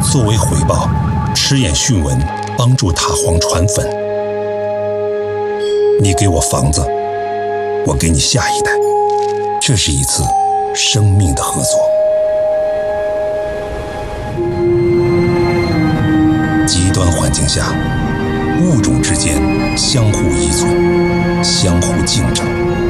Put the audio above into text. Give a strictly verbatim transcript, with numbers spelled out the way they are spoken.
作为回报，吃眼讯文，帮助塔皇传粉。你给我房子，我给你下一代，这是一次生命的合作。极端环境下，物种之间相互依存，相互竞争。